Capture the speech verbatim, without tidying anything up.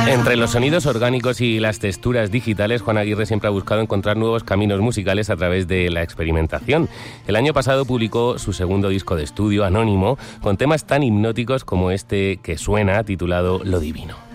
Entre los sonidos orgánicos y las texturas digitales, Juan Aguirre siempre ha buscado encontrar nuevos caminos musicales a través de la experimentación. El año pasado publicó su segundo disco de estudio, Anónimo, con temas tan hipnóticos como este que suena, titulado Lo Divino.